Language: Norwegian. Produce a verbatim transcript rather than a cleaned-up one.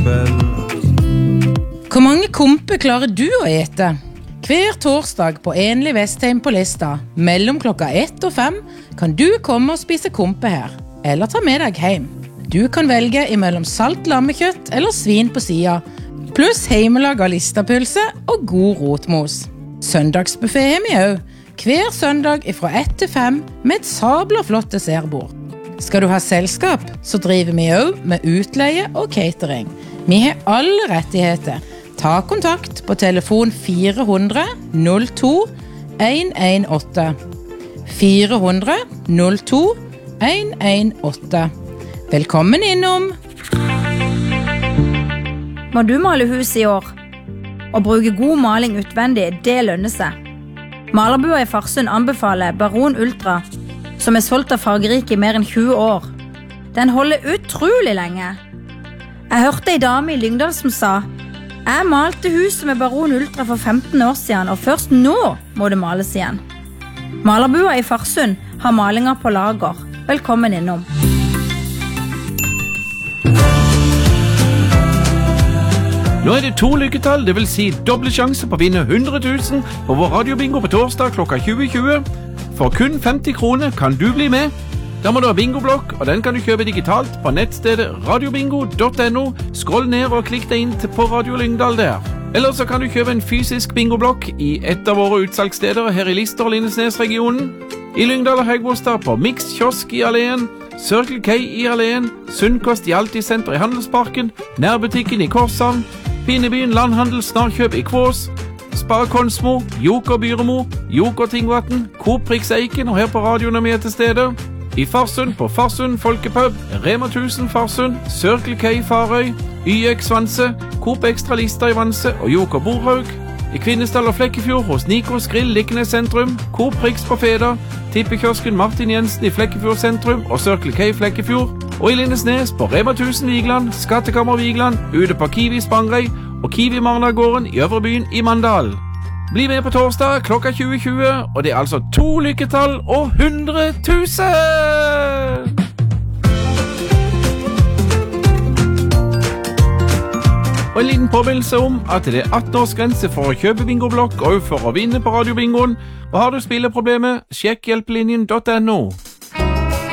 kveld. Hvor mange kompe klarer du å ete? Hver torsdag på Enlig Vestheim på Lista, mellom klokka ett og fem, kan du komme og spise kompe her, eller ta med deg hjem. Du kan velge imellom salt lammekjøtt eller svin på sida, pluss heimelaga listapølse og god rotmos. Søndagsbuffet har vi også, hver søndag fra ett til fem med et sabla flott dessertbord. Skal du ha selskap, så driver vi også med utleie og catering. Vi har alle rettigheter. Ta kontakt på telefon fire hundre null to en en åtte. fire hundre null to en en åtte. Velkommen innom! Må du male hus i år? Å bruke god maling utvendig, det lønner seg. Malerbua i Farsund anbefaler Baron Ultra, som er solgt av Fargerike i mer enn tjue år. Den holder utrolig lenge. Jeg hørte en dame i Lyngdal som sa: Jeg malte huset med Baron Ultra for femten år siden, og først nå må det males igjen. Malerbua i Farsund har malinger på lager. Velkommen innom. Nå er det to lykketall, det vil si doble sjanse på å vinne hundre tusen på vår radiobingo på torsdag klokka tjue tjue. For kun femti kroner kan du bli med. Da må du ha bingoblokk, og den kan du kjøpe digitalt på nettstedet radiobingo punktum no. Skroll ned og klikk deg inn til på Radio Lyngdal der. Eller så kan du kjøpe en fysisk bingoblokk i et av våre utsalgssteder her i Lister og Lindesnes-regionen. I Lyngdal og Høgbostad på Mix Kiosk i Alleen, Circle K i Alleen, Sunnkost i Altisenter i Handelsparken, Nærbutikken i Korshavn, Pinnebyen Landhandel Snarkjøp i Kvås, Spar Konsmo, Joker Byremo, Joker Tingvatten, Coop Prix Eiken og her på radioen vi er til stede. I Farsund på Farsund Folkepub, Rema tusen Farsund, Circle K Farøy, Y X Vanse, Coop Extra Lista i Vanse og Joker Borhaug. I Kvinesdal og Flekkefjord hos Nikos Grill Likkenes sentrum, Coop Prix på Feda, Tippekiosken Martin Jensen i Flekkefjord sentrum og Circle K Flekkefjord. Og i Lindesnes på Rema tusen Vigland, Skattekammer Vigland, ute på Kiwi Spangrei og Kiwi Marnagården i Øvrebyen i Mandal. Bli med på torsdag klokka tjue tjue, og det er altså to lykketall og hundre tusen! Og en liten påminnelse om at det er atten års grense for å kjøpe bingoblokk og for å vinne på radiobingoen. Og har du spilleproblemer, sjekk hjelpelinjen punktum no.